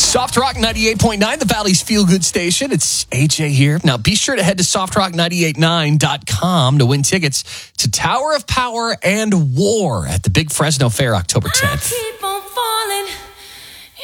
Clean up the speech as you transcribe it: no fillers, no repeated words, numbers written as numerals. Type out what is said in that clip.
Soft Rock 98.9, the Valley's feel-good station. It's AJ here. Now, be sure to head to softrock989.com to win tickets to Tower of Power and War at the Big Fresno Fair, October 10th.